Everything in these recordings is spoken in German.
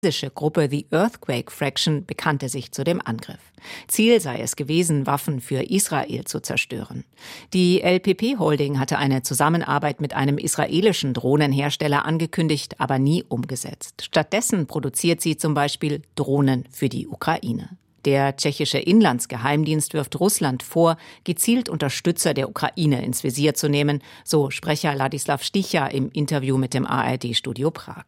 Die Gruppe The Earthquake Fraction bekannte sich zu dem Angriff. Ziel sei es gewesen, Waffen für Israel zu zerstören. Die LPP Holding hatte eine Zusammenarbeit mit einem israelischen Drohnenhersteller angekündigt, aber nie umgesetzt. Stattdessen produziert sie zum Beispiel Drohnen für die Ukraine. Der tschechische Inlandsgeheimdienst wirft Russland vor, gezielt Unterstützer der Ukraine ins Visier zu nehmen, so Sprecher Ladislav Sticha im Interview mit dem ARD-Studio Prag.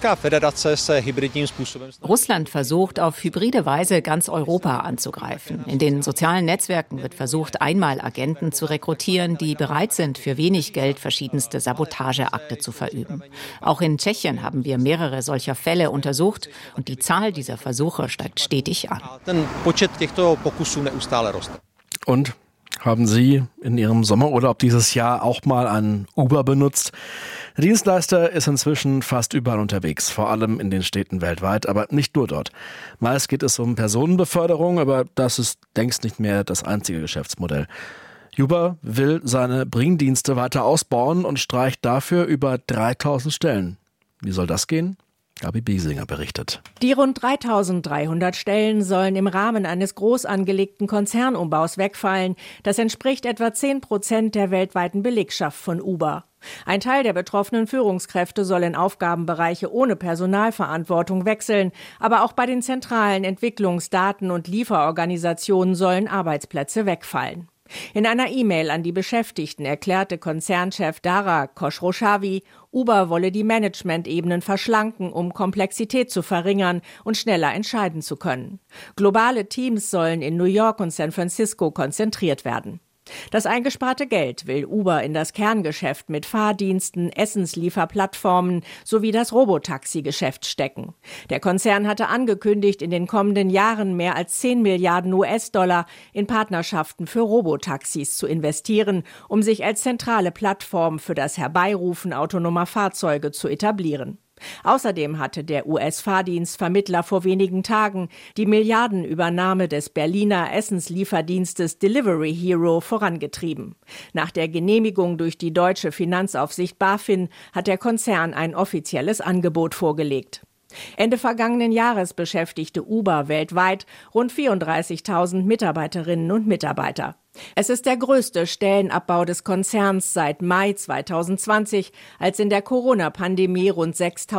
Russland versucht auf hybride Weise ganz Europa anzugreifen. In den sozialen Netzwerken wird versucht, einmal Agenten zu rekrutieren, die bereit sind, für wenig Geld verschiedenste Sabotageakte zu verüben. Auch in Tschechien haben wir mehrere solcher Fälle untersucht und die Zahl dieser Versuche steigt stetig an. Und haben Sie in Ihrem Sommerurlaub dieses Jahr auch mal einen Uber benutzt? Der Dienstleister ist inzwischen fast überall unterwegs, vor allem in den Städten weltweit, aber nicht nur dort. Meist geht es um Personenbeförderung, aber das ist längst nicht mehr das einzige Geschäftsmodell. Uber will seine Bringdienste weiter ausbauen und streicht dafür über 3000 Stellen. Wie soll das gehen? Gabi Biesinger berichtet. Die rund 3.300 Stellen sollen im Rahmen eines groß angelegten Konzernumbaus wegfallen. Das entspricht etwa 10% der weltweiten Belegschaft von Uber. Ein Teil der betroffenen Führungskräfte soll in Aufgabenbereiche ohne Personalverantwortung wechseln. Aber auch bei den zentralen Entwicklungsdaten- und Lieferorganisationen sollen Arbeitsplätze wegfallen. In einer E-Mail an die Beschäftigten erklärte Konzernchef Dara Khosrowshahi, Uber wolle die Managementebenen verschlanken, um Komplexität zu verringern und schneller entscheiden zu können. Globale Teams sollen in New York und San Francisco konzentriert werden. Das eingesparte Geld will Uber in das Kerngeschäft mit Fahrdiensten, Essenslieferplattformen sowie das Robotaxi-Geschäft stecken. Der Konzern hatte angekündigt, in den kommenden Jahren mehr als 10 Milliarden US-Dollar in Partnerschaften für Robotaxis zu investieren, um sich als zentrale Plattform für das Herbeirufen autonomer Fahrzeuge zu etablieren. Außerdem hatte der US-Fahrdienstvermittler vor wenigen Tagen die Milliardenübernahme des Berliner Essenslieferdienstes Delivery Hero vorangetrieben. Nach der Genehmigung durch die deutsche Finanzaufsicht BaFin hat der Konzern ein offizielles Angebot vorgelegt. Ende vergangenen Jahres beschäftigte Uber weltweit rund 34.000 Mitarbeiterinnen und Mitarbeiter. Es ist der größte Stellenabbau des Konzerns seit Mai 2020, als in der Corona-Pandemie rund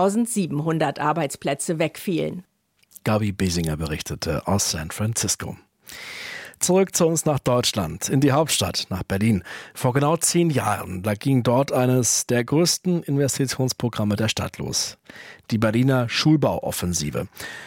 6.700 Arbeitsplätze wegfielen. Gabi Biesinger berichtete aus San Francisco. Zurück zu uns nach Deutschland, in die Hauptstadt, nach Berlin. Vor genau 10 Jahren, da ging dort eines der größten Investitionsprogramme der Stadt los. Die Berliner Schulbauoffensive.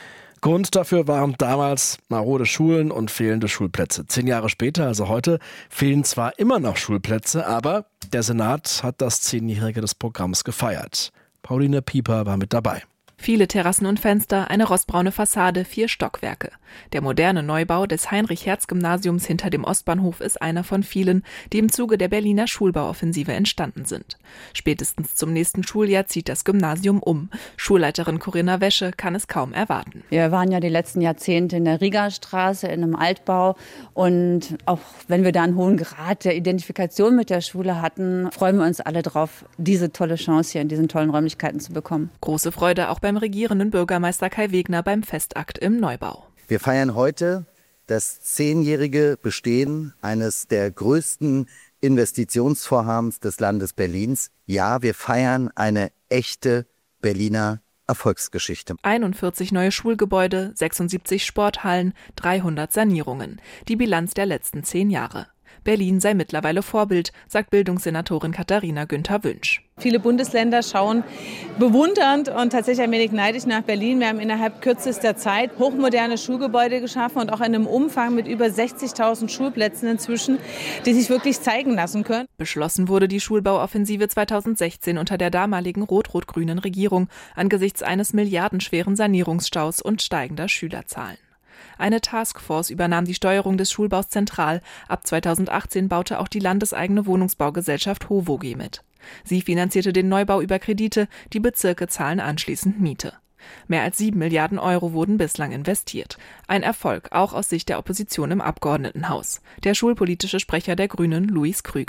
Grund dafür waren damals marode Schulen und fehlende Schulplätze. 10 Jahre später, also heute, fehlen zwar immer noch Schulplätze, aber der Senat hat das 10-Jährige des Programms gefeiert. Pauline Pieper war mit dabei. Viele Terrassen und Fenster, eine rostbraune Fassade, 4 Stockwerke. Der moderne Neubau des Heinrich-Hertz-Gymnasiums hinter dem Ostbahnhof ist einer von vielen, die im Zuge der Berliner Schulbauoffensive entstanden sind. Spätestens zum nächsten Schuljahr zieht das Gymnasium um. Schulleiterin Corinna Wäsche kann es kaum erwarten. Wir waren ja die letzten Jahrzehnte in der Riegerstraße, in einem Altbau. Und auch wenn wir da einen hohen Grad der Identifikation mit der Schule hatten, freuen wir uns alle drauf, diese tolle Chance hier in diesen tollen Räumlichkeiten zu bekommen. Große Freude auch beim regierenden Bürgermeister Kai Wegner beim Festakt im Neubau. Wir feiern heute das 10-jährige Bestehen eines der größten Investitionsvorhabens des Landes Berlins. Ja, wir feiern eine echte Berliner Erfolgsgeschichte. 41 neue Schulgebäude, 76 Sporthallen, 300 Sanierungen. Die Bilanz der letzten 10 Jahre. Berlin sei mittlerweile Vorbild, sagt Bildungssenatorin Katharina Günther-Wünsch. Viele Bundesländer schauen bewundernd und tatsächlich ein wenig neidisch nach Berlin. Wir haben innerhalb kürzester Zeit hochmoderne Schulgebäude geschaffen und auch in einem Umfang mit über 60.000 Schulplätzen inzwischen, die sich wirklich zeigen lassen können. Beschlossen wurde die Schulbauoffensive 2016 unter der damaligen rot-rot-grünen Regierung angesichts eines milliardenschweren Sanierungsstaus und steigender Schülerzahlen. Eine Taskforce übernahm die Steuerung des Schulbaus zentral. Ab 2018 baute auch die landeseigene Wohnungsbaugesellschaft HOVOG mit. Sie finanzierte den Neubau über Kredite, die Bezirke zahlen anschließend Miete. Mehr als 7 Milliarden Euro wurden bislang investiert. Ein Erfolg, auch aus Sicht der Opposition im Abgeordnetenhaus. Der schulpolitische Sprecher der Grünen, Luis Krüger.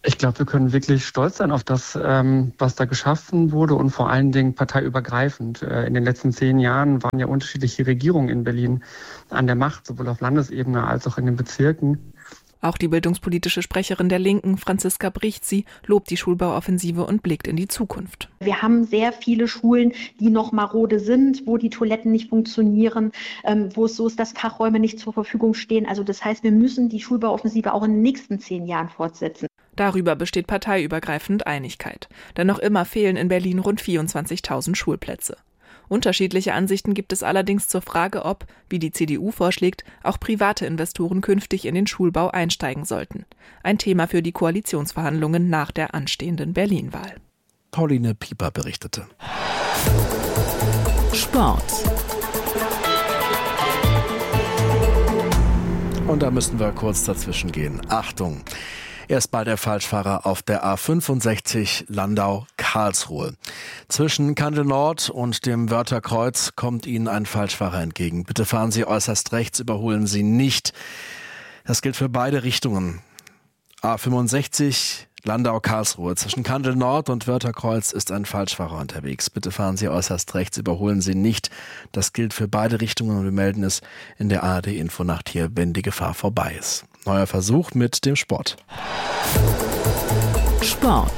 Ich glaube, wir können wirklich stolz sein auf das, was da geschaffen wurde und vor allen Dingen parteiübergreifend. In den letzten 10 Jahren waren ja unterschiedliche Regierungen in Berlin an der Macht, sowohl auf Landesebene als auch in den Bezirken. Auch die bildungspolitische Sprecherin der Linken, Franziska Brichtzi, lobt die Schulbauoffensive und blickt in die Zukunft. Wir haben sehr viele Schulen, die noch marode sind, wo die Toiletten nicht funktionieren, wo es so ist, dass Fachräume nicht zur Verfügung stehen. Also das heißt, wir müssen die Schulbauoffensive auch in den nächsten 10 Jahren fortsetzen. Darüber besteht parteiübergreifend Einigkeit. Denn noch immer fehlen in Berlin rund 24.000 Schulplätze. Unterschiedliche Ansichten gibt es allerdings zur Frage, ob, wie die CDU vorschlägt, auch private Investoren künftig in den Schulbau einsteigen sollten. Ein Thema für die Koalitionsverhandlungen nach der anstehenden Berlin-Wahl. Pauline Pieper berichtete. Sport. Und da müssen wir kurz dazwischen gehen. Achtung! Erstmal der Falschfahrer auf der A65 Landau-Karlsruhe. Zwischen Kandel Nord und dem Wörtherkreuz kommt Ihnen ein Falschfahrer entgegen. Bitte fahren Sie äußerst rechts, überholen Sie nicht. Das gilt für beide Richtungen. A65 Landau-Karlsruhe. Zwischen Kandel Nord und Wörtherkreuz ist ein Falschfahrer unterwegs. Bitte fahren Sie äußerst rechts, überholen Sie nicht. Das gilt für beide Richtungen und wir melden es in der ARD-Infonacht hier, wenn die Gefahr vorbei ist. Neuer Versuch mit dem Sport. Sport.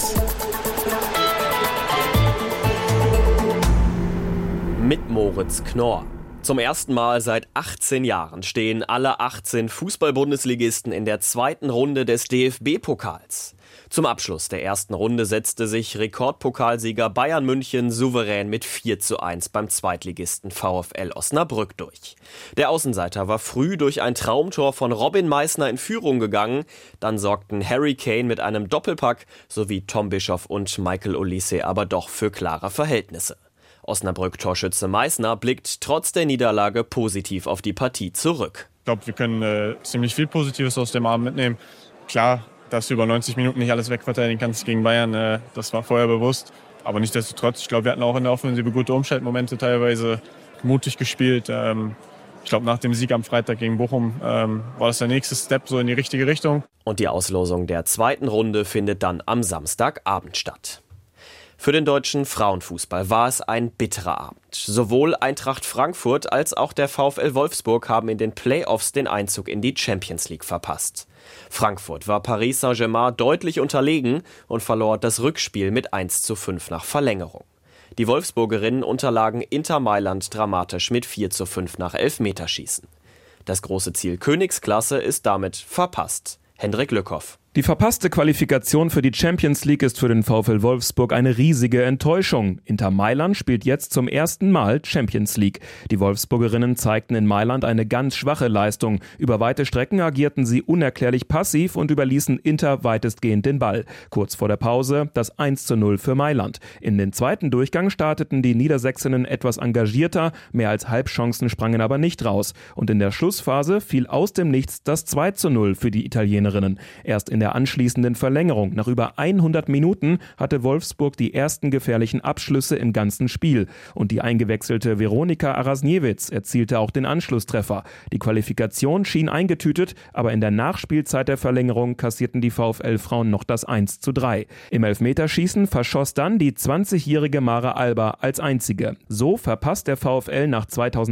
Mit Moritz Knorr. Zum ersten Mal seit 18 Jahren stehen alle 18 Fußball-Bundesligisten in der zweiten Runde des DFB-Pokals. Zum Abschluss der ersten Runde setzte sich Rekordpokalsieger Bayern München souverän mit 4:1 beim Zweitligisten VfL Osnabrück durch. Der Außenseiter war früh durch ein Traumtor von Robin Meissner in Führung gegangen. Dann sorgten Harry Kane mit einem Doppelpack sowie Tom Bischoff und Michael Olise aber doch für klare Verhältnisse. Osnabrück-Torschütze Meissner blickt trotz der Niederlage positiv auf die Partie zurück. Ich glaube, wir können ziemlich viel Positives aus dem Abend mitnehmen. Klar, dass du über 90 Minuten nicht alles wegverteidigen kannst gegen Bayern, das war vorher bewusst. Aber nichtsdestotrotz, ich glaube, wir hatten auch in der Offensive gute Umschaltmomente, teilweise mutig gespielt. Ich glaube, nach dem Sieg am Freitag gegen Bochum war das der nächste Step so in die richtige Richtung. Und die Auslosung der zweiten Runde findet dann am Samstagabend statt. Für den deutschen Frauenfußball war es ein bitterer Abend. Sowohl Eintracht Frankfurt als auch der VfL Wolfsburg haben in den Playoffs den Einzug in die Champions League verpasst. Frankfurt war Paris Saint-Germain deutlich unterlegen und verlor das Rückspiel mit 1:5 nach Verlängerung. Die Wolfsburgerinnen unterlagen Inter Mailand dramatisch mit 4:5 nach Elfmeterschießen. Das große Ziel Königsklasse ist damit verpasst. Hendrik Lückhoff. Die verpasste Qualifikation für die Champions League ist für den VfL Wolfsburg eine riesige Enttäuschung. Inter Mailand spielt jetzt zum ersten Mal Champions League. Die Wolfsburgerinnen zeigten in Mailand eine ganz schwache Leistung. Über weite Strecken agierten sie unerklärlich passiv und überließen Inter weitestgehend den Ball. Kurz vor der Pause das 1:0 für Mailand. In den zweiten Durchgang starteten die Niedersächsinnen etwas engagierter, mehr als Halbchancen sprangen aber nicht raus. Und in der Schlussphase fiel aus dem Nichts das 2:0 für die Italienerinnen. Erst in der anschließenden Verlängerung, nach über 100 Minuten, hatte Wolfsburg die ersten gefährlichen Abschlüsse im ganzen Spiel. Und die eingewechselte Veronika Arasniewicz erzielte auch den Anschlusstreffer. Die Qualifikation schien eingetütet, aber in der Nachspielzeit der Verlängerung kassierten die VfL-Frauen noch das 1:3. Im Elfmeterschießen verschoss dann die 20-jährige Mara Alba als einzige. So verpasst der VfL nach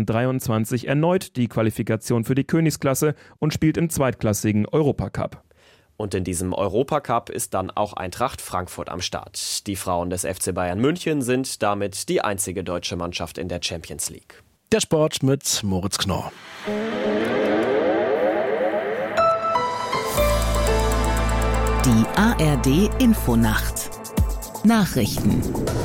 2023 erneut die Qualifikation für die Königsklasse und spielt im zweitklassigen Europacup. Und in diesem Europacup ist dann auch Eintracht Frankfurt am Start. Die Frauen des FC Bayern München sind damit die einzige deutsche Mannschaft in der Champions League. Der Sport mit Moritz Knorr. Die ARD Infonacht. Nachrichten.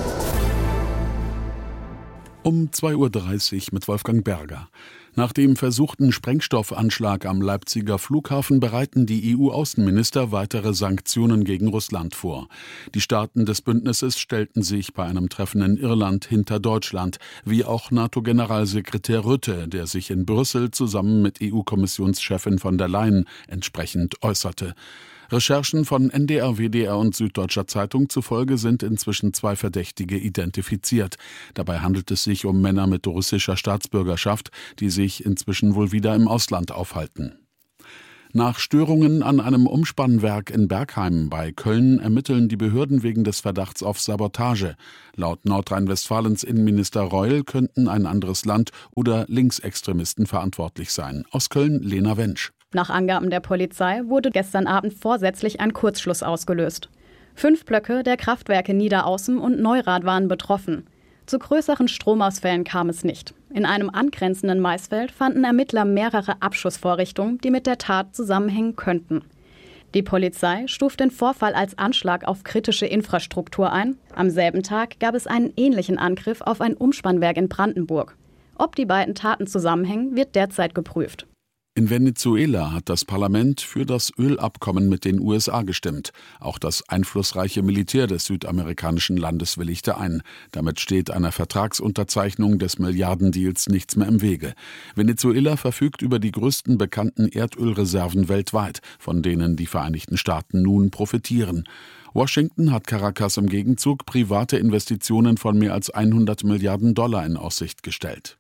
Um 2:30 Uhr mit Wolfgang Berger. Nach dem versuchten Sprengstoffanschlag am Leipziger Flughafen bereiten die EU-Außenminister weitere Sanktionen gegen Russland vor. Die Staaten des Bündnisses stellten sich bei einem Treffen in Irland hinter Deutschland, wie auch NATO-Generalsekretär Rutte, der sich in Brüssel zusammen mit EU-Kommissionschefin von der Leyen entsprechend äußerte. Recherchen von NDR, WDR und Süddeutscher Zeitung zufolge sind inzwischen 2 Verdächtige identifiziert. Dabei handelt es sich um Männer mit russischer Staatsbürgerschaft, die sich inzwischen wohl wieder im Ausland aufhalten. Nach Störungen an einem Umspannwerk in Bergheim bei Köln ermitteln die Behörden wegen des Verdachts auf Sabotage. Laut Nordrhein-Westfalens Innenminister Reul könnten ein anderes Land oder Linksextremisten verantwortlich sein. Aus Köln Lena Wentsch. Nach Angaben der Polizei wurde gestern Abend vorsätzlich ein Kurzschluss ausgelöst. 5 Blöcke der Kraftwerke Niederaußen und Neurath waren betroffen. Zu größeren Stromausfällen kam es nicht. In einem angrenzenden Maisfeld fanden Ermittler mehrere Abschussvorrichtungen, die mit der Tat zusammenhängen könnten. Die Polizei stuft den Vorfall als Anschlag auf kritische Infrastruktur ein. Am selben Tag gab es einen ähnlichen Angriff auf ein Umspannwerk in Brandenburg. Ob die beiden Taten zusammenhängen, wird derzeit geprüft. In Venezuela hat das Parlament für das Ölabkommen mit den USA gestimmt. Auch das einflussreiche Militär des südamerikanischen Landes willigte ein. Damit steht einer Vertragsunterzeichnung des Milliardendeals nichts mehr im Wege. Venezuela verfügt über die größten bekannten Erdölreserven weltweit, von denen die Vereinigten Staaten nun profitieren. Washington hat Caracas im Gegenzug private Investitionen von mehr als 100 Milliarden Dollar in Aussicht gestellt.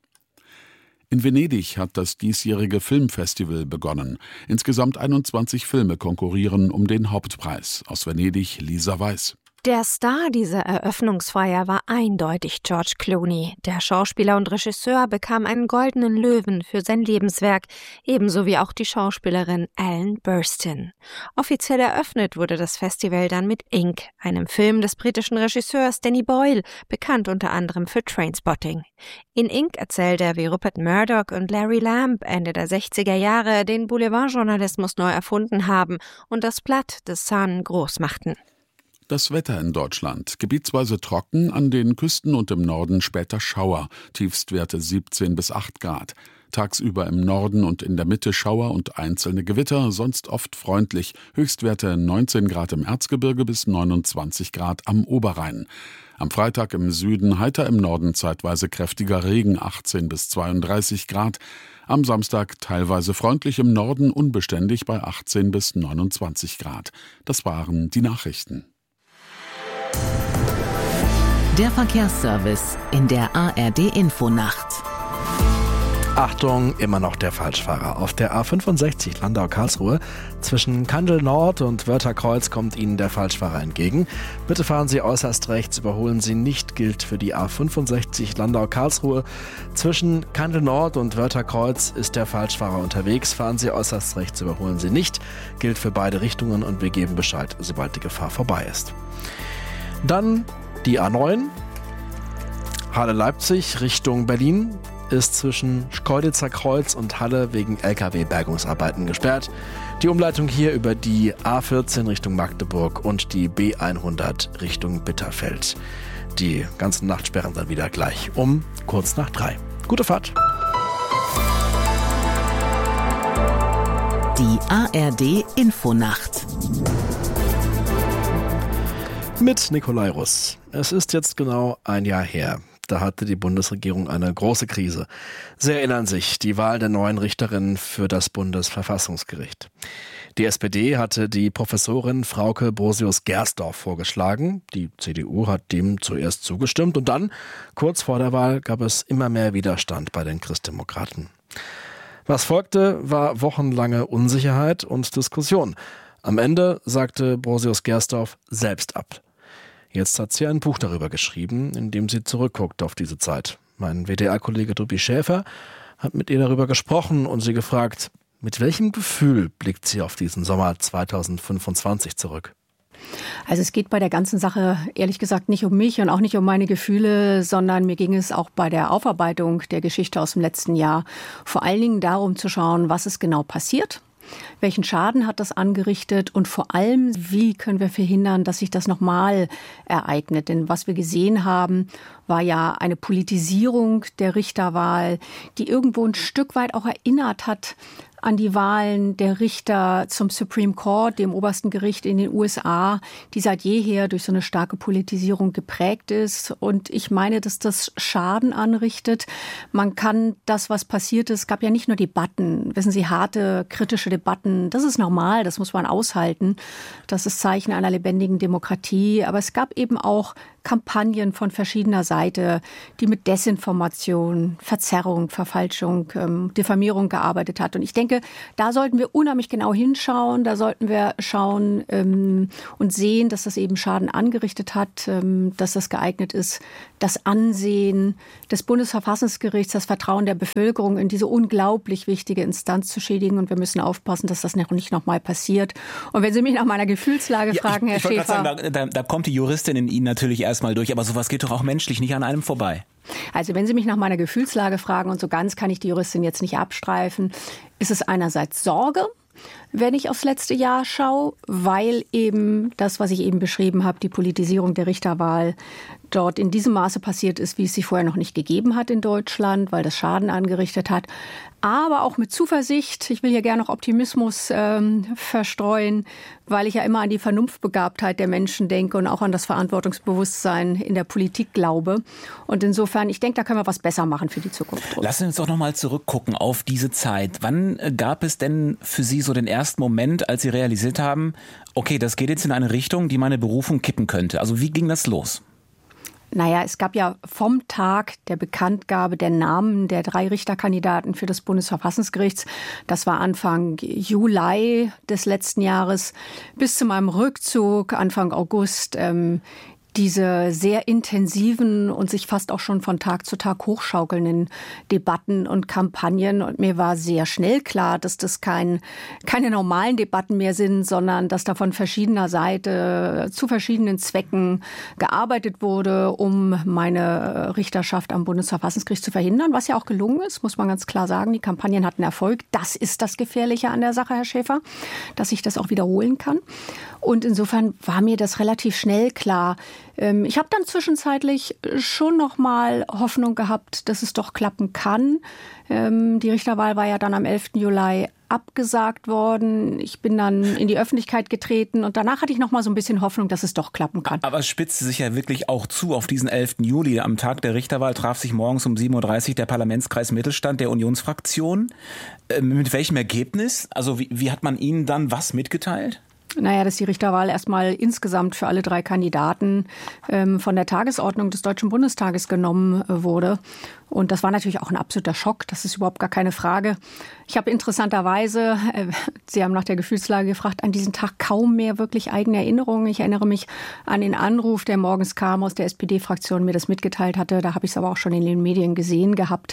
In Venedig hat das diesjährige Filmfestival begonnen. Insgesamt 21 Filme konkurrieren um den Hauptpreis. Aus Venedig Lisa Weiß. Der Star dieser Eröffnungsfeier war eindeutig George Clooney. Der Schauspieler und Regisseur bekam einen Goldenen Löwen für sein Lebenswerk, ebenso wie auch die Schauspielerin Ellen Burstyn. Offiziell eröffnet wurde das Festival dann mit Ink, einem Film des britischen Regisseurs Danny Boyle, bekannt unter anderem für Trainspotting. In Ink erzählt er, wie Rupert Murdoch und Larry Lamb Ende der 60er Jahre den Boulevardjournalismus neu erfunden haben und das Blatt The Sun groß machten. Das Wetter in Deutschland. Gebietsweise trocken, an den Küsten und im Norden später Schauer. Tiefstwerte 17 bis 8 Grad. Tagsüber im Norden und in der Mitte Schauer und einzelne Gewitter, sonst oft freundlich. Höchstwerte 19 Grad im Erzgebirge bis 29 Grad am Oberrhein. Am Freitag im Süden heiter, im Norden zeitweise kräftiger Regen, 18 bis 32 Grad. Am Samstag teilweise freundlich, im Norden unbeständig bei 18 bis 29 Grad. Das waren die Nachrichten. Der Verkehrsservice in der ARD-Infonacht. Achtung, immer noch der Falschfahrer. Auf der A65 Landau-Karlsruhe zwischen Kandel Nord und Wörtherkreuz kommt Ihnen der Falschfahrer entgegen. Bitte fahren Sie äußerst rechts, überholen Sie nicht, gilt für die A65 Landau-Karlsruhe. Zwischen Kandel Nord und Wörtherkreuz ist der Falschfahrer unterwegs. Fahren Sie äußerst rechts, überholen Sie nicht, gilt für beide Richtungen und wir geben Bescheid, sobald die Gefahr vorbei ist. Dann die A9, Halle-Leipzig Richtung Berlin, ist zwischen Schkeuditzer Kreuz und Halle wegen LKW-Bergungsarbeiten gesperrt. Die Umleitung hier über die A14 Richtung Magdeburg und die B100 Richtung Bitterfeld. Die ganzen Nachtsperren dann wieder gleich um kurz nach 3. Gute Fahrt! Die ARD-Infonacht. Mit Nikolai Russ. Es ist jetzt genau ein Jahr her. Da hatte die Bundesregierung eine große Krise. Sie erinnern sich, die Wahl der neuen Richterin für das Bundesverfassungsgericht. Die SPD hatte die Professorin Frauke Brosius-Gersdorf vorgeschlagen. Die CDU hat dem zuerst zugestimmt und dann, kurz vor der Wahl, gab es immer mehr Widerstand bei den Christdemokraten. Was folgte, war wochenlange Unsicherheit und Diskussion. Am Ende sagte Brosius-Gersdorf selbst ab. Jetzt hat sie ein Buch darüber geschrieben, in dem sie zurückguckt auf diese Zeit. Mein WDR-Kollege Tobi Schäfer hat mit ihr darüber gesprochen und sie gefragt, mit welchem Gefühl blickt sie auf diesen Sommer 2025 zurück? Also es geht bei der ganzen Sache ehrlich gesagt nicht um mich und auch nicht um meine Gefühle, sondern mir ging es auch bei der Aufarbeitung der Geschichte aus dem letzten Jahr vor allen Dingen darum zu schauen, was ist genau passiert. Welchen Schaden hat das angerichtet und vor allem, wie können wir verhindern, dass sich das nochmal ereignet? Denn was wir gesehen haben, war ja eine Politisierung der Richterwahl, die irgendwo ein Stück weit auch erinnert hat an die Wahlen der Richter zum Supreme Court, dem obersten Gericht in den USA, die seit jeher durch so eine starke Politisierung geprägt ist. Und ich meine, dass das Schaden anrichtet. Man kann das, was passiert ist, gab ja nicht nur Debatten, wissen Sie, harte, kritische Debatten. Das ist normal, das muss man aushalten. Das ist Zeichen einer lebendigen Demokratie. Aber es gab eben auch Kampagnen von verschiedener Seite, die mit Desinformation, Verzerrung, Verfälschung, Diffamierung gearbeitet hat. Und ich denke, da sollten wir unheimlich genau hinschauen. Da sollten wir schauen und sehen, dass das eben Schaden angerichtet hat, dass das geeignet ist, das Ansehen des Bundesverfassungsgerichts, das Vertrauen der Bevölkerung in diese unglaublich wichtige Instanz zu schädigen. Und wir müssen aufpassen, dass das nicht nochmal passiert. Und wenn Sie mich nach meiner Gefühlslage fragen, Herr Schäfer. Sagen, da kommt die Juristin in Ihnen natürlich erstmal durch, aber sowas geht doch auch menschlich nicht an einem vorbei. Also wenn Sie mich nach meiner Gefühlslage fragen, und so ganz kann ich die Juristin jetzt nicht abstreifen, ist es einerseits Sorge, wenn ich aufs letzte Jahr schaue, weil eben das, was ich eben beschrieben habe, die Politisierung der Richterwahl dort in diesem Maße passiert ist, wie es sie vorher noch nicht gegeben hat in Deutschland, weil das Schaden angerichtet hat. Aber auch mit Zuversicht, ich will hier gerne noch Optimismus verstreuen, weil ich ja immer an die Vernunftbegabtheit der Menschen denke und auch an das Verantwortungsbewusstsein in der Politik glaube. Und insofern, ich denke, da können wir was besser machen für die Zukunft. Lassen Sie uns doch noch mal zurückgucken auf diese Zeit. Wann gab es denn für Sie so den ersten Moment, als Sie realisiert haben, okay, das geht jetzt in eine Richtung, die meine Berufung kippen könnte? Also wie ging das los? Naja, es gab ja vom Tag der Bekanntgabe der Namen der 3 Richterkandidaten für das Bundesverfassungsgericht, das war Anfang Juli des letzten Jahres, bis zu meinem Rückzug Anfang August, diese sehr intensiven und sich fast auch schon von Tag zu Tag hochschaukelnden Debatten und Kampagnen. Und mir war sehr schnell klar, dass das keine normalen Debatten mehr sind, sondern dass da von verschiedener Seite zu verschiedenen Zwecken gearbeitet wurde, um meine Richterschaft am Bundesverfassungsgericht zu verhindern, was ja auch gelungen ist, muss man ganz klar sagen. Die Kampagnen hatten Erfolg. Das ist das Gefährliche an der Sache, Herr Schäfer, dass ich das auch wiederholen kann. Und insofern war mir das relativ schnell klar. Ich habe dann zwischenzeitlich schon noch mal Hoffnung gehabt, dass es doch klappen kann. Die Richterwahl war ja dann am 11. Juli abgesagt worden. Ich bin dann in die Öffentlichkeit getreten und danach hatte ich noch mal so ein bisschen Hoffnung, dass es doch klappen kann. Aber es spitzte sich ja wirklich auch zu auf diesen 11. Juli. Am Tag der Richterwahl traf sich morgens um 7.30 Uhr der Parlamentskreis Mittelstand der Unionsfraktion. Mit welchem Ergebnis? Also wie hat man Ihnen dann was mitgeteilt? Naja, dass die Richterwahl erstmal insgesamt für alle 3 Kandidaten von der Tagesordnung des Deutschen Bundestages genommen wurde. Und das war natürlich auch ein absoluter Schock, das ist überhaupt gar keine Frage. Ich habe interessanterweise, Sie haben nach der Gefühlslage gefragt, an diesem Tag kaum mehr wirklich eigene Erinnerungen. Ich erinnere mich an den Anruf, der morgens kam aus der SPD-Fraktion, mir das mitgeteilt hatte. Da habe ich es aber auch schon in den Medien gesehen gehabt,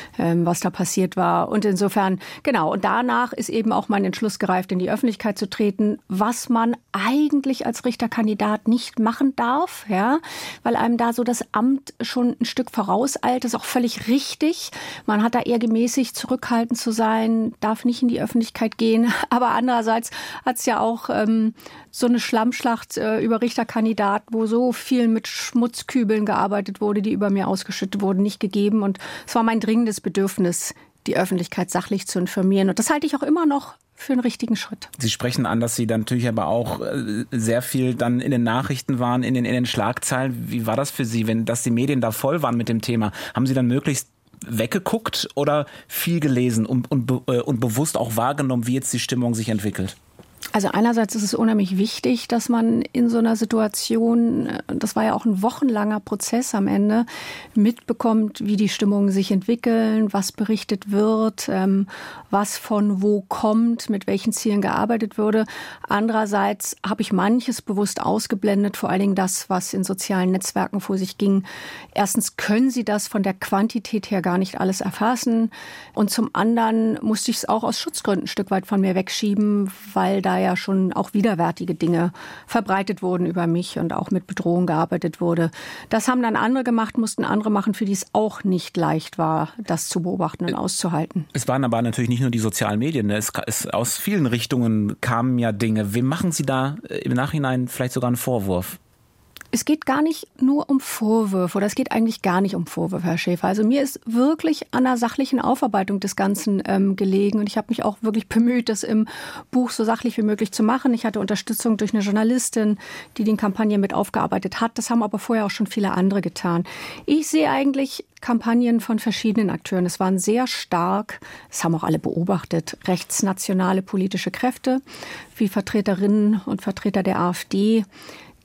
was da passiert war. Und insofern, genau, und danach ist eben auch mein Entschluss gereift, in die Öffentlichkeit zu treten, was man eigentlich als Richterkandidat nicht machen darf, ja, weil einem da so das Amt schon ein Stück vorauseilt, das ist auch völlig richtig. Man hat da eher gemäßigt, zurückhaltend zu sein, darf nicht in die Öffentlichkeit gehen. Aber andererseits hat es ja auch so eine Schlammschlacht über Richterkandidaten, wo so viel mit Schmutzkübeln gearbeitet wurde, die über mir ausgeschüttet wurden, nicht gegeben. Und es war mein dringendes Bedürfnis, die Öffentlichkeit sachlich zu informieren. Und das halte ich auch immer noch für einen richtigen Schritt. Sie sprechen an, dass Sie dann natürlich aber auch sehr viel dann in den Nachrichten waren, in den Schlagzeilen. Wie war das für Sie, dass die Medien da voll waren mit dem Thema? Haben Sie dann möglichst weggeguckt oder viel gelesen und bewusst auch wahrgenommen, wie jetzt die Stimmung sich entwickelt? Also einerseits ist es unheimlich wichtig, dass man in so einer Situation, das war ja auch ein wochenlanger Prozess am Ende, mitbekommt, wie die Stimmungen sich entwickeln, was berichtet wird, was von wo kommt, mit welchen Zielen gearbeitet wurde. Andererseits habe ich manches bewusst ausgeblendet, vor allen Dingen das, was in sozialen Netzwerken vor sich ging. Erstens können Sie das von der Quantität her gar nicht alles erfassen. Und zum anderen musste ich es auch aus Schutzgründen ein Stück weit von mir wegschieben, weil da ja schon auch widerwärtige Dinge verbreitet wurden über mich und auch mit Bedrohung gearbeitet wurde. Das haben dann andere gemacht, mussten andere machen, für die es auch nicht leicht war, das zu beobachten und auszuhalten. Es waren aber natürlich nicht nur die sozialen Medien. Aus vielen Richtungen kamen ja Dinge. Wem machen Sie da im Nachhinein vielleicht sogar einen Vorwurf? Es geht gar nicht nur um Vorwürfe oder es geht eigentlich gar nicht um Vorwürfe, Herr Schäfer. Also mir ist wirklich an der sachlichen Aufarbeitung des Ganzen gelegen und ich habe mich auch wirklich bemüht, das im Buch so sachlich wie möglich zu machen. Ich hatte Unterstützung durch eine Journalistin, die die Kampagne mit aufgearbeitet hat. Das haben aber vorher auch schon viele andere getan. Ich sehe eigentlich Kampagnen von verschiedenen Akteuren. Es waren sehr stark, das haben auch alle beobachtet, rechtsnationale politische Kräfte, wie Vertreterinnen und Vertreter der AfD,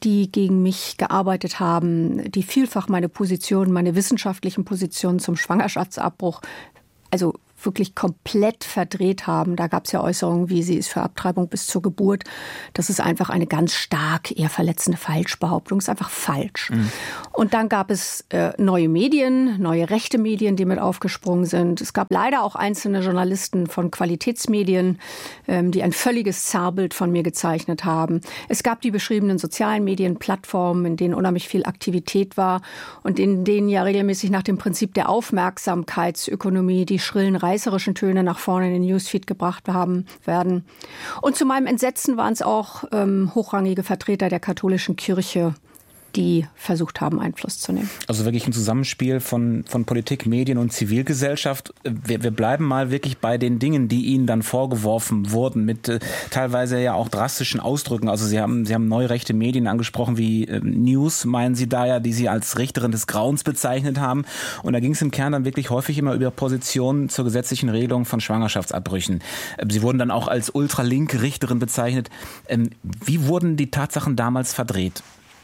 die gegen mich gearbeitet haben, die vielfach meine wissenschaftlichen Positionen zum Schwangerschaftsabbruch, also wirklich komplett verdreht haben. Da gab es ja Äußerungen, wie sie ist für Abtreibung bis zur Geburt. Das ist einfach eine ganz stark eher verletzende Falschbehauptung. Das ist einfach falsch. Mhm. Und dann gab es neue Medien, neue rechte Medien, die mit aufgesprungen sind. Es gab leider auch einzelne Journalisten von Qualitätsmedien, die ein völliges Zerrbild von mir gezeichnet haben. Es gab die beschriebenen sozialen Medien, Plattformen, in denen unheimlich viel Aktivität war und in denen ja regelmäßig nach dem Prinzip der Aufmerksamkeitsökonomie die schrillen reißerischen Töne nach vorne in den Newsfeed gebracht werden. Und zu meinem Entsetzen waren es auch hochrangige Vertreter der katholischen Kirche, die versucht haben, Einfluss zu nehmen. Also wirklich ein Zusammenspiel von Politik, Medien und Zivilgesellschaft. Wir bleiben mal wirklich bei den Dingen, die Ihnen dann vorgeworfen wurden, mit teilweise ja auch drastischen Ausdrücken. Also Sie haben neue rechte Medien angesprochen, wie News, meinen Sie da ja, die Sie als Richterin des Grauens bezeichnet haben. Und da ging es im Kern dann wirklich häufig immer über Positionen zur gesetzlichen Regelung von Schwangerschaftsabbrüchen. Sie wurden dann auch als ultralinke Richterin bezeichnet. Wie wurden die Tatsachen damals verdreht?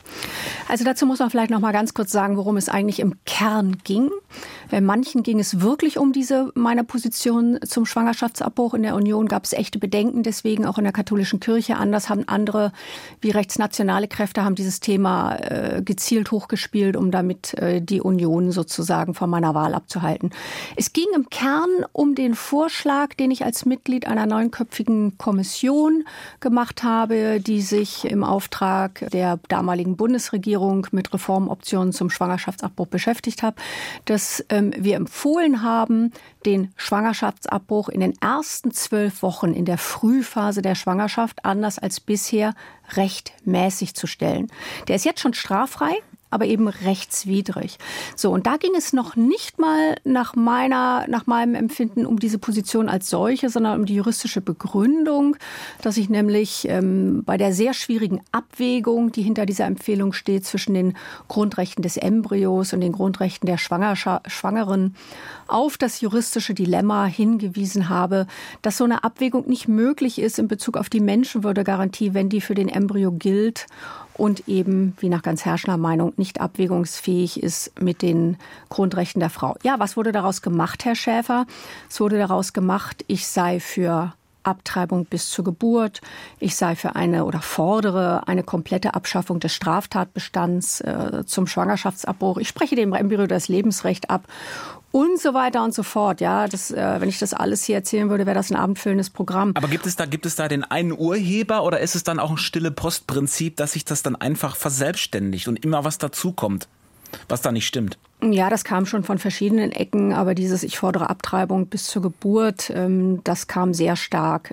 Also dazu muss man vielleicht noch mal ganz kurz sagen, worum es eigentlich im Kern ging. Manchen ging es wirklich um meine Position zum Schwangerschaftsabbruch. In der Union gab es echte Bedenken, deswegen auch in der katholischen Kirche. Anders haben andere, wie rechtsnationale Kräfte, haben dieses Thema gezielt hochgespielt, um damit die Union sozusagen von meiner Wahl abzuhalten. Es ging im Kern um den Vorschlag, den ich als Mitglied einer 9-köpfigen Kommission gemacht habe, die sich im Auftrag der damaligen Bundesregierung mit Reformoptionen zum Schwangerschaftsabbruch beschäftigt hat, dass wir empfohlen haben, den Schwangerschaftsabbruch in den ersten 12 Wochen in der Frühphase der Schwangerschaft anders als bisher rechtmäßig zu stellen. Der ist jetzt schon straffrei, aber eben rechtswidrig. So, und da ging es noch nicht mal nach meinem Empfinden um diese Position als solche, sondern um die juristische Begründung, dass ich nämlich bei der sehr schwierigen Abwägung, die hinter dieser Empfehlung steht, zwischen den Grundrechten des Embryos und den Grundrechten der Schwangeren, auf das juristische Dilemma hingewiesen habe, dass so eine Abwägung nicht möglich ist in Bezug auf die Menschenwürdegarantie, wenn die für den Embryo gilt und eben, wie nach ganz herrschender Meinung, nicht abwägungsfähig ist mit den Grundrechten der Frau. Ja, was wurde daraus gemacht, Herr Schäfer? Es wurde daraus gemacht, ich sei für Abtreibung bis zur Geburt, ich sei für fordere eine komplette Abschaffung des Straftatbestands zum Schwangerschaftsabbruch. Ich spreche dem Embryo das Lebensrecht ab. Und so weiter und so fort. Ja, wenn ich das alles hier erzählen würde, wäre das ein abendfüllendes Programm. Aber gibt es da den einen Urheber oder ist es dann auch ein stille Postprinzip, dass sich das dann einfach verselbstständigt und immer was dazukommt, was da nicht stimmt? Ja, das kam schon von verschiedenen Ecken, aber ich fordere Abtreibung bis zur Geburt, das kam sehr stark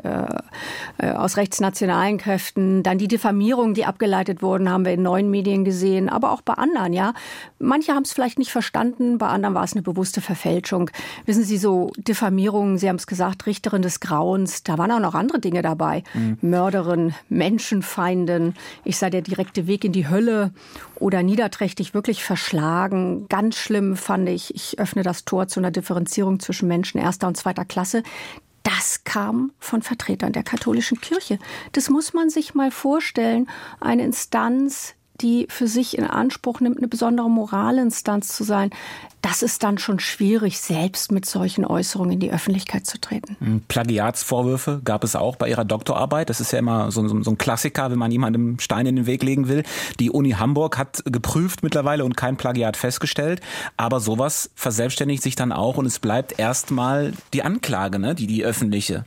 aus rechtsnationalen Kräften. Dann die Diffamierungen, die abgeleitet wurden, haben wir in neuen Medien gesehen, aber auch bei anderen, ja. Manche haben es vielleicht nicht verstanden, bei anderen war es eine bewusste Verfälschung. Wissen Sie, so Diffamierungen, Sie haben es gesagt, Richterin des Grauens, da waren auch noch andere Dinge dabei. Mörderin, Menschenfeindin, ich sei der direkte Weg in die Hölle oder niederträchtig wirklich verschlagen, ganz schlimm fand ich öffne das Tor zu einer Differenzierung zwischen Menschen erster und zweiter Klasse. Das kam von Vertretern der katholischen Kirche. Das muss man sich mal vorstellen. Eine Instanz, die für sich in Anspruch nimmt, eine besondere Moralinstanz zu sein. Das ist dann schon schwierig, selbst mit solchen Äußerungen in die Öffentlichkeit zu treten. Plagiatsvorwürfe gab es auch bei Ihrer Doktorarbeit. Das ist ja immer so ein Klassiker, wenn man jemandem Stein in den Weg legen will. Die Uni Hamburg hat geprüft mittlerweile und kein Plagiat festgestellt. Aber sowas verselbstständigt sich dann auch und es bleibt erstmal die Anklage, ne? die öffentliche.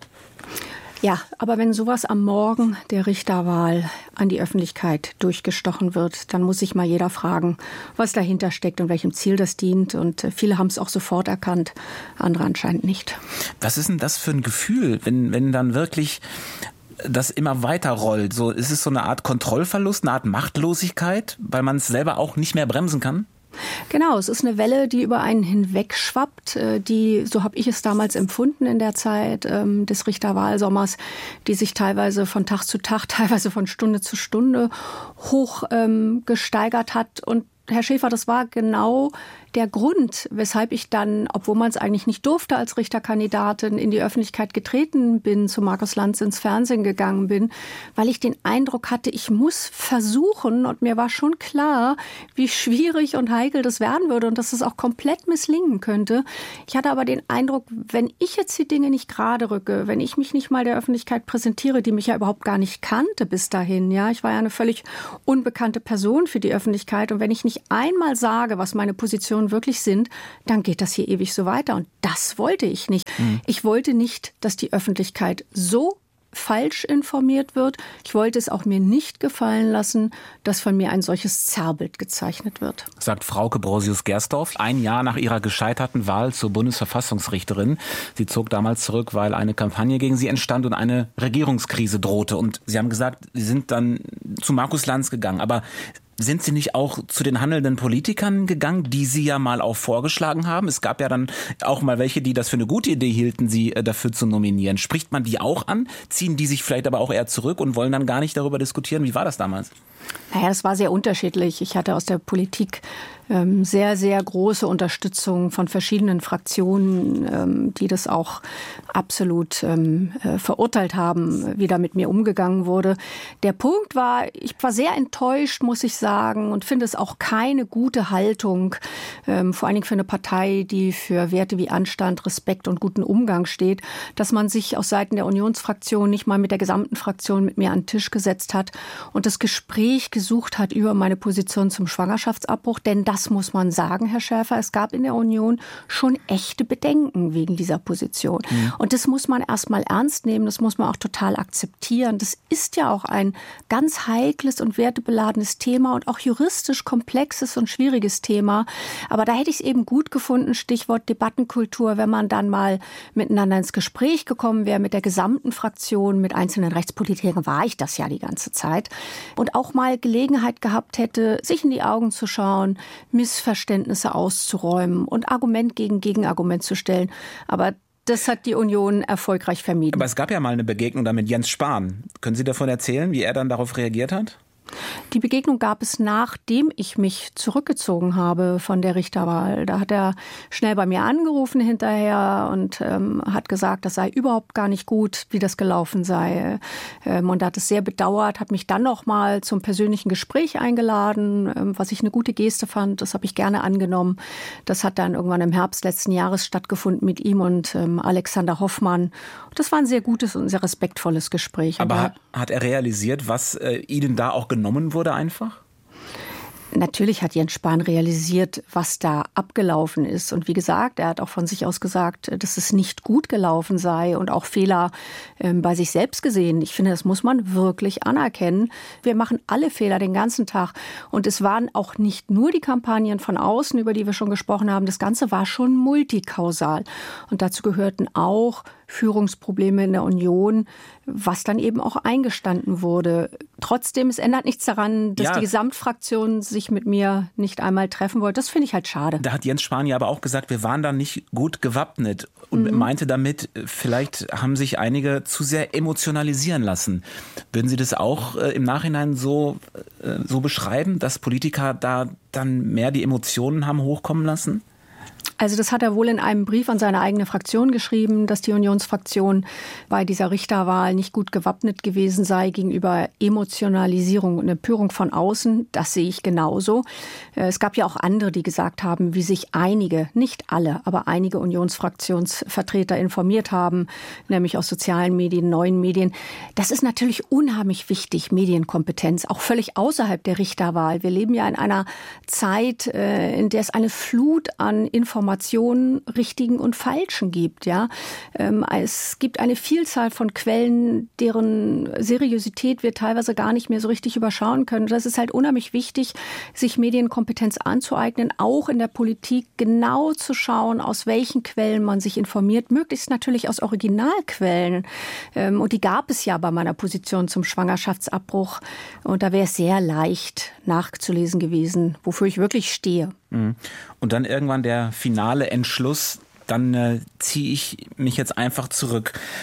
Ja, aber wenn sowas am Morgen der Richterwahl an die Öffentlichkeit durchgestochen wird, dann muss sich mal jeder fragen, was dahinter steckt und welchem Ziel das dient. Und viele haben es auch sofort erkannt, andere anscheinend nicht. Was ist denn das für ein Gefühl, wenn dann wirklich das immer weiter rollt? So, ist es so eine Art Kontrollverlust, eine Art Machtlosigkeit, weil man es selber auch nicht mehr bremsen kann? Genau, es ist eine Welle, die über einen hinwegschwappt, die, so habe ich es damals empfunden in der Zeit des Richterwahlsommers, die sich teilweise von Tag zu Tag, teilweise von Stunde zu Stunde hoch gesteigert hat. Und Herr Schäfer, das war genau der Grund, weshalb ich dann, obwohl man es eigentlich nicht durfte, als Richterkandidatin in die Öffentlichkeit getreten bin, zu Markus Lanz ins Fernsehen gegangen bin, weil ich den Eindruck hatte, ich muss versuchen, und mir war schon klar, wie schwierig und heikel das werden würde und dass es auch komplett misslingen könnte. Ich hatte aber den Eindruck, wenn ich jetzt die Dinge nicht gerade rücke, wenn ich mich nicht mal der Öffentlichkeit präsentiere, die mich ja überhaupt gar nicht kannte bis dahin, ja, ich war ja eine völlig unbekannte Person für die Öffentlichkeit, und wenn ich nicht einmal sage, was meine Positionen wirklich sind, dann geht das hier ewig so weiter. Und das wollte ich nicht. Ich wollte nicht, dass die Öffentlichkeit so falsch informiert wird. Ich wollte es auch mir nicht gefallen lassen, dass von mir ein solches Zerrbild gezeichnet wird. Sagt Frauke Brosius-Gersdorf, ein Jahr nach ihrer gescheiterten Wahl zur Bundesverfassungsrichterin. Sie zog damals zurück, weil eine Kampagne gegen sie entstand und eine Regierungskrise drohte. Und Sie haben gesagt, Sie sind dann zu Markus Lanz gegangen. Aber sind Sie nicht auch zu den handelnden Politikern gegangen, die Sie ja mal auch vorgeschlagen haben? Es gab ja dann auch mal welche, die das für eine gute Idee hielten, Sie dafür zu nominieren. Spricht man die auch an? Ziehen die sich vielleicht aber auch eher zurück und wollen dann gar nicht darüber diskutieren? Wie war das damals? Naja, es war sehr unterschiedlich. Ich hatte aus der Politik sehr, sehr große Unterstützung von verschiedenen Fraktionen, die das auch absolut verurteilt haben, wie da mit mir umgegangen wurde. Der Punkt war, ich war sehr enttäuscht, muss ich sagen, und finde es auch keine gute Haltung, vor allen Dingen für eine Partei, die für Werte wie Anstand, Respekt und guten Umgang steht, dass man sich aus Seiten der Unionsfraktion nicht mal mit der gesamten Fraktion mit mir an den Tisch gesetzt hat und das Gespräch gesucht hat über meine Position zum Schwangerschaftsabbruch. Denn das muss man sagen, Herr Schäfer, es gab in der Union schon echte Bedenken wegen dieser Position. Und das muss man erstmal ernst nehmen, das muss man auch total akzeptieren. Das ist ja auch ein ganz heikles und wertebeladenes Thema und auch juristisch komplexes und schwieriges Thema. Aber da hätte ich es eben gut gefunden, Stichwort Debattenkultur, wenn man dann mal miteinander ins Gespräch gekommen wäre mit der gesamten Fraktion, mit einzelnen Rechtspolitikern, war ich das ja die ganze Zeit, und auch mal Gelegenheit gehabt hätte, sich in die Augen zu schauen, Missverständnisse auszuräumen und Argument gegen Gegenargument zu stellen. Aber das hat die Union erfolgreich vermieden. Aber es gab ja mal eine Begegnung da mit Jens Spahn. Können Sie davon erzählen, wie er dann darauf reagiert hat? Die Begegnung gab es, nachdem ich mich zurückgezogen habe von der Richterwahl. Da hat er schnell bei mir angerufen hinterher und hat gesagt, das sei überhaupt gar nicht gut, wie das gelaufen sei. Und hat es sehr bedauert, hat mich dann noch mal zum persönlichen Gespräch eingeladen, was ich eine gute Geste fand. Das habe ich gerne angenommen. Das hat dann irgendwann im Herbst letzten Jahres stattgefunden mit ihm und Alexander Hoffmann. Das war ein sehr gutes und sehr respektvolles Gespräch. Aber hat er realisiert, was Ihnen da auch genommen wurde einfach? Natürlich hat Jens Spahn realisiert, was da abgelaufen ist. Und wie gesagt, er hat auch von sich aus gesagt, dass es nicht gut gelaufen sei und auch Fehler bei sich selbst gesehen. Ich finde, das muss man wirklich anerkennen. Wir machen alle Fehler den ganzen Tag. Und es waren auch nicht nur die Kampagnen von außen, über die wir schon gesprochen haben. Das Ganze war schon multikausal. Und dazu gehörten auch Führungsprobleme in der Union, was dann eben auch eingestanden wurde. Trotzdem, es ändert nichts daran, dass die Gesamtfraktion sich mit mir nicht einmal treffen wollte. Das finde ich halt schade. Da hat Jens Spahn ja aber auch gesagt, wir waren da nicht gut gewappnet und meinte damit, vielleicht haben sich einige zu sehr emotionalisieren lassen. Würden Sie das auch im Nachhinein so beschreiben, dass Politiker da dann mehr die Emotionen haben hochkommen lassen? Also das hat er wohl in einem Brief an seine eigene Fraktion geschrieben, dass die Unionsfraktion bei dieser Richterwahl nicht gut gewappnet gewesen sei gegenüber Emotionalisierung und Empörung von außen. Das sehe ich genauso. Es gab ja auch andere, die gesagt haben, wie sich einige, nicht alle, aber einige Unionsfraktionsvertreter informiert haben, nämlich aus sozialen Medien, neuen Medien. Das ist natürlich unheimlich wichtig, Medienkompetenz, auch völlig außerhalb der Richterwahl. Wir leben ja in einer Zeit, in der es eine Flut an Informationen, richtigen und falschen gibt. Ja, es gibt eine Vielzahl von Quellen, deren Seriosität wir teilweise gar nicht mehr so richtig überschauen können. Das ist halt unheimlich wichtig, sich Medienkompetenz anzueignen, auch in der Politik genau zu schauen, aus welchen Quellen man sich informiert, möglichst natürlich aus Originalquellen. Und die gab es ja bei meiner Position zum Schwangerschaftsabbruch. Und da wäre es sehr leicht nachzulesen gewesen, wofür ich wirklich stehe. Und dann irgendwann der finale Entschluss, dann ziehe ich mich jetzt einfach zurück.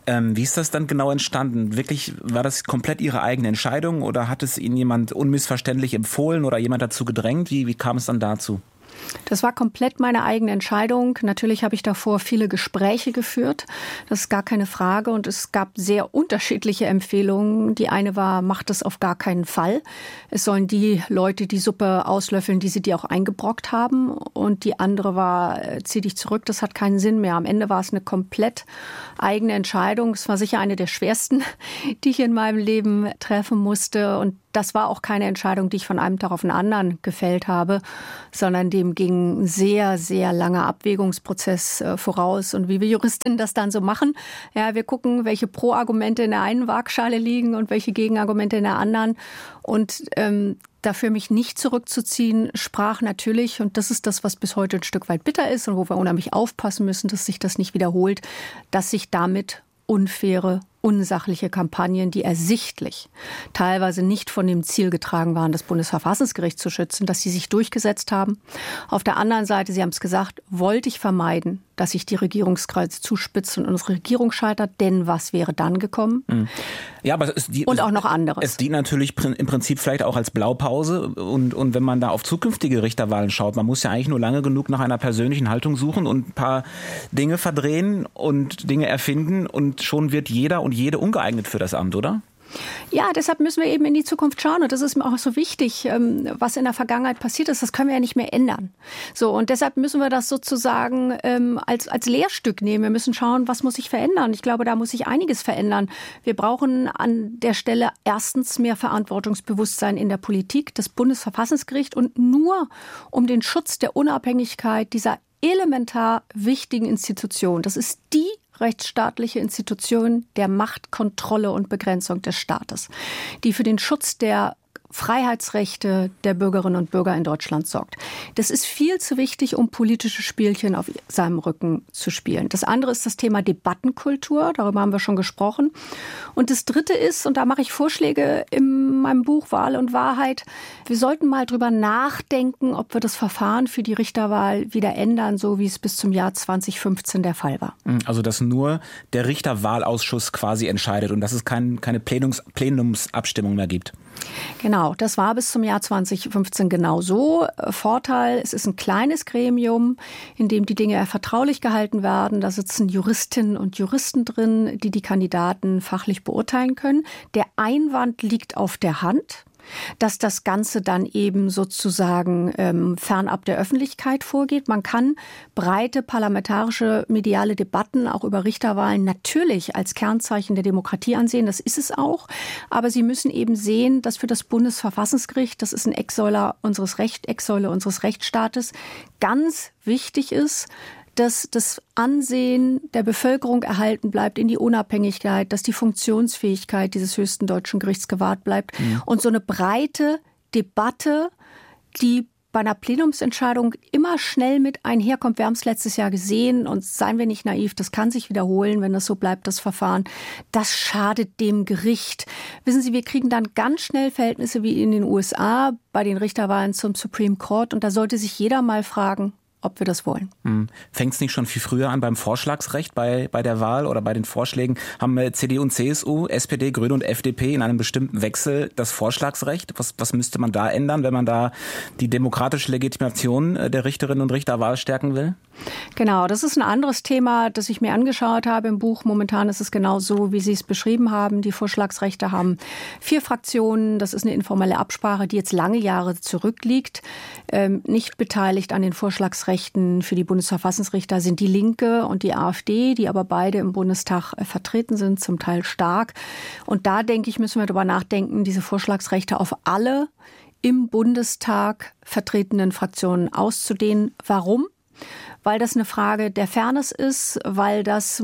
Wie ist das dann genau entstanden? Wirklich, war das komplett Ihre eigene Entscheidung oder hat es Ihnen jemand unmissverständlich empfohlen oder jemand dazu gedrängt? Wie kam es dann dazu? Das war komplett meine eigene Entscheidung. Natürlich habe ich davor viele Gespräche geführt. Das ist gar keine Frage. Und es gab sehr unterschiedliche Empfehlungen. Die eine war, mach das auf gar keinen Fall. Es sollen die Leute die Suppe auslöffeln, die sie dir auch eingebrockt haben. Und die andere war, zieh dich zurück, das hat keinen Sinn mehr. Am Ende war es eine komplett eigene Entscheidung. Es war sicher eine der schwersten, die ich in meinem Leben treffen musste. Und das war auch keine Entscheidung, die ich von einem Tag auf den anderen gefällt habe, sondern dem ging ein sehr, sehr langer Abwägungsprozess voraus. Und wie wir Juristinnen das dann so machen, ja, wir gucken, welche Pro-Argumente in der einen Waagschale liegen und welche Gegenargumente in der anderen. Und dafür mich nicht zurückzuziehen, sprach natürlich, und das ist das, was bis heute ein Stück weit bitter ist und wo wir unheimlich aufpassen müssen, dass sich das nicht wiederholt, dass sich damit unfaire, unsachliche Kampagnen, die ersichtlich teilweise nicht von dem Ziel getragen waren, das Bundesverfassungsgericht zu schützen, dass sie sich durchgesetzt haben. Auf der anderen Seite, Sie haben es gesagt, wollte ich vermeiden, dass sich die Regierungskreise zuspitzen und unsere Regierung scheitert, denn was wäre dann gekommen? Ja, aber und auch noch anderes. Es dient natürlich im Prinzip vielleicht auch als Blaupause und wenn man da auf zukünftige Richterwahlen schaut, man muss ja eigentlich nur lange genug nach einer persönlichen Haltung suchen und ein paar Dinge verdrehen und Dinge erfinden und schon wird jeder und jede ungeeignet für das Amt, oder? Ja, deshalb müssen wir eben in die Zukunft schauen. Und das ist mir auch so wichtig, was in der Vergangenheit passiert ist. Das können wir ja nicht mehr ändern. So, und deshalb müssen wir das sozusagen als Lehrstück nehmen. Wir müssen schauen, was muss sich verändern. Ich glaube, da muss sich einiges verändern. Wir brauchen an der Stelle erstens mehr Verantwortungsbewusstsein in der Politik, das Bundesverfassungsgericht und nur um den Schutz der Unabhängigkeit dieser elementar wichtigen Institution. Das ist die rechtsstaatliche Institution der Machtkontrolle und Begrenzung des Staates, die für den Schutz der Freiheitsrechte der Bürgerinnen und Bürger in Deutschland sorgt. Das ist viel zu wichtig, um politische Spielchen auf seinem Rücken zu spielen. Das andere ist das Thema Debattenkultur, darüber haben wir schon gesprochen. Und das dritte ist, und da mache ich Vorschläge in meinem Buch Wahl und Wahrheit, wir sollten mal drüber nachdenken, ob wir das Verfahren für die Richterwahl wieder ändern, so wie es bis zum Jahr 2015 der Fall war. Also dass nur der Richterwahlausschuss quasi entscheidet und dass es keine Plenumsabstimmung mehr gibt. Genau, das war bis zum Jahr 2015 genau so. Vorteil, es ist ein kleines Gremium, in dem die Dinge vertraulich gehalten werden. Da sitzen Juristinnen und Juristen drin, die die Kandidaten fachlich beurteilen können. Der Einwand liegt auf der Hand, dass das Ganze dann eben sozusagen fernab der Öffentlichkeit vorgeht. Man kann breite parlamentarische mediale Debatten auch über Richterwahlen natürlich als Kernzeichen der Demokratie ansehen. Das ist es auch. Aber Sie müssen eben sehen, dass für das Bundesverfassungsgericht, das ist eine Ecksäule unseres Rechtsstaates, ganz wichtig ist, dass das Ansehen der Bevölkerung erhalten bleibt in die Unabhängigkeit, dass die Funktionsfähigkeit dieses höchsten deutschen Gerichts gewahrt bleibt. Und so eine breite Debatte, die bei einer Plenumsentscheidung immer schnell mit einherkommt. Wir haben es letztes Jahr gesehen und seien wir nicht naiv, das kann sich wiederholen, wenn das so bleibt, das Verfahren. Das schadet dem Gericht. Wissen Sie, wir kriegen dann ganz schnell Verhältnisse wie in den USA bei den Richterwahlen zum Supreme Court und da sollte sich jeder mal fragen, ob wir das wollen. Fängt es nicht schon viel früher an beim Vorschlagsrecht bei der Wahl oder bei den Vorschlägen? Haben CDU und CSU, SPD, Grüne und FDP in einem bestimmten Wechsel das Vorschlagsrecht? Was müsste man da ändern, wenn man da die demokratische Legitimation der Richterinnen und Richterwahl stärken will? Genau, das ist ein anderes Thema, das ich mir angeschaut habe im Buch. Momentan ist es genau so, wie Sie es beschrieben haben. Die Vorschlagsrechte haben 4 Fraktionen. Das ist eine informelle Absprache, die jetzt lange Jahre zurückliegt. Nicht beteiligt an den Vorschlagsrechten für die Bundesverfassungsrichter sind die Linke und die AfD, die aber beide im Bundestag vertreten sind, zum Teil stark. Und da, denke ich, müssen wir darüber nachdenken, diese Vorschlagsrechte auf alle im Bundestag vertretenen Fraktionen auszudehnen. Warum? Weil das eine Frage der Fairness ist, weil das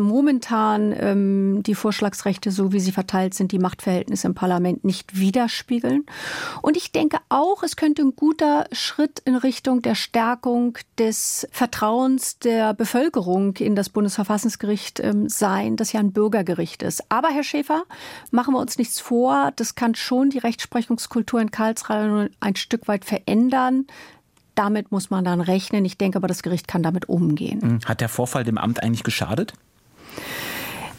momentan die Vorschlagsrechte, so wie sie verteilt sind, die Machtverhältnisse im Parlament nicht widerspiegeln. Und ich denke auch, es könnte ein guter Schritt in Richtung der Stärkung des Vertrauens der Bevölkerung in das Bundesverfassungsgericht sein, das ja ein Bürgergericht ist. Aber, Herr Schäfer, machen wir uns nichts vor, das kann schon die Rechtsprechungskultur in Karlsruhe ein Stück weit verändern. Damit muss man dann rechnen. Ich denke aber, das Gericht kann damit umgehen. Hat der Vorfall dem Amt eigentlich geschadet?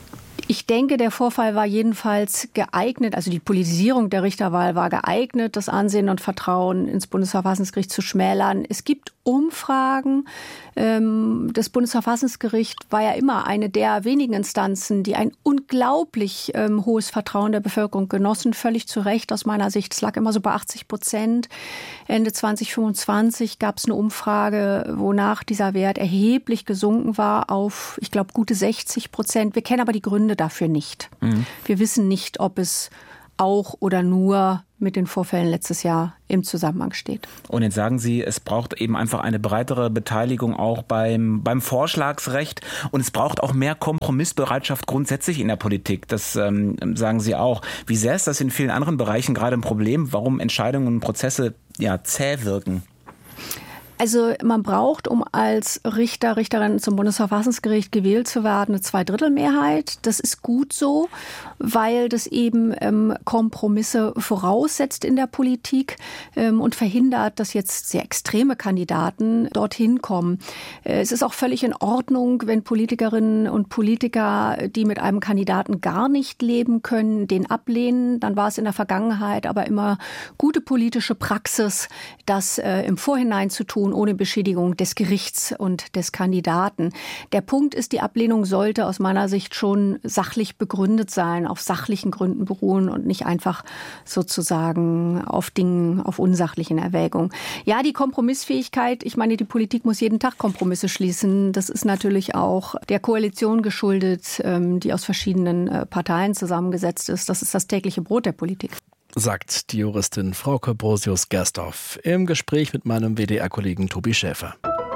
Ich denke, der Vorfall war jedenfalls geeignet, also die Politisierung der Richterwahl war geeignet, das Ansehen und Vertrauen ins Bundesverfassungsgericht zu schmälern. Es gibt Umfragen. Das Bundesverfassungsgericht war ja immer eine der wenigen Instanzen, die ein unglaublich hohes Vertrauen der Bevölkerung genossen. Völlig zu Recht aus meiner Sicht. Es lag immer so bei 80%. Ende 2025 gab es eine Umfrage, wonach dieser Wert erheblich gesunken war auf, ich glaube, gute 60%. Wir kennen aber die Gründe dafür nicht. Wir wissen nicht, ob es auch oder nur mit den Vorfällen letztes Jahr im Zusammenhang steht. Und jetzt sagen Sie, es braucht eben einfach eine breitere Beteiligung auch beim Vorschlagsrecht und es braucht auch mehr Kompromissbereitschaft grundsätzlich in der Politik. Das sagen Sie auch. Wie sehr ist das in vielen anderen Bereichen gerade ein Problem, warum Entscheidungen und Prozesse zäh wirken? Also man braucht, um als Richterin zum Bundesverfassungsgericht gewählt zu werden, eine Zweidrittelmehrheit. Das ist gut so, weil das eben Kompromisse voraussetzt in der Politik und verhindert, dass jetzt sehr extreme Kandidaten dorthin kommen. Es ist auch völlig in Ordnung, wenn Politikerinnen und Politiker, die mit einem Kandidaten gar nicht leben können, den ablehnen. Dann war es in der Vergangenheit aber immer gute politische Praxis, das im Vorhinein zu tun, ohne Beschädigung des Gerichts und des Kandidaten. Der Punkt ist, die Ablehnung sollte aus meiner Sicht schon sachlich begründet sein, auf sachlichen Gründen beruhen und nicht einfach sozusagen auf Dingen, auf unsachlichen Erwägungen. Ja, die Kompromissfähigkeit, ich meine, die Politik muss jeden Tag Kompromisse schließen. Das ist natürlich auch der Koalition geschuldet, die aus verschiedenen Parteien zusammengesetzt ist. Das ist das tägliche Brot der Politik. Sagt die Juristin Frauke Brosius-Gersdorf im Gespräch mit meinem WDR-Kollegen Tobi Schäfer.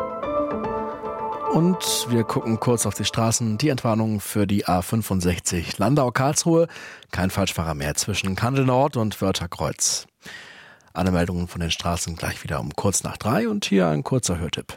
Und wir gucken kurz auf die Straßen. Die Entwarnung für die A65 Landau-Karlsruhe. Kein Falschfahrer mehr zwischen Kandel Nord und Wörtherkreuz. Alle Meldungen von den Straßen gleich wieder um kurz nach 3 und hier ein kurzer Hörtipp.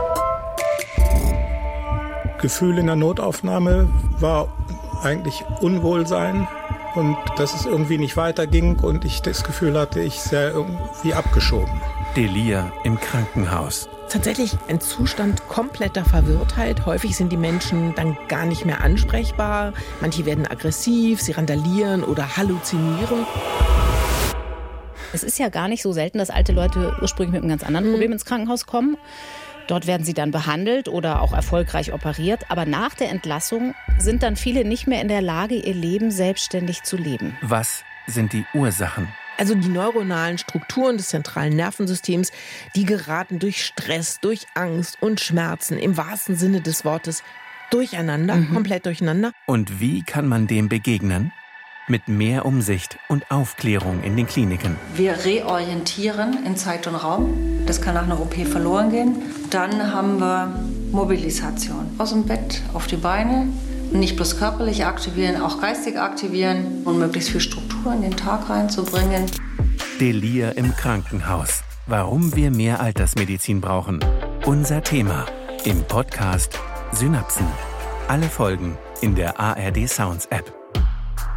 Gefühl in der Notaufnahme war eigentlich Unwohlsein. Und dass es irgendwie nicht weiterging und ich das Gefühl hatte, ich sei irgendwie abgeschoben. Delir im Krankenhaus. Tatsächlich ein Zustand kompletter Verwirrtheit. Häufig sind die Menschen dann gar nicht mehr ansprechbar. Manche werden aggressiv, sie randalieren oder halluzinieren. Es ist ja gar nicht so selten, dass alte Leute ursprünglich mit einem ganz anderen Problem ins Krankenhaus kommen. Dort werden sie dann behandelt oder auch erfolgreich operiert. Aber nach der Entlassung sind dann viele nicht mehr in der Lage, ihr Leben selbstständig zu leben. Was sind die Ursachen? Also die neuronalen Strukturen des zentralen Nervensystems, die geraten durch Stress, durch Angst und Schmerzen im wahrsten Sinne des Wortes durcheinander, komplett durcheinander. Und wie kann man dem begegnen? Mit mehr Umsicht und Aufklärung in den Kliniken. Wir reorientieren in Zeit und Raum. Das kann nach einer OP verloren gehen. Dann haben wir Mobilisation. Aus dem Bett auf die Beine. Und nicht bloß körperlich aktivieren, auch geistig aktivieren und möglichst viel Struktur in den Tag reinzubringen. Delir im Krankenhaus. Warum wir mehr Altersmedizin brauchen. Unser Thema im Podcast Synapsen. Alle Folgen in der ARD Sounds App.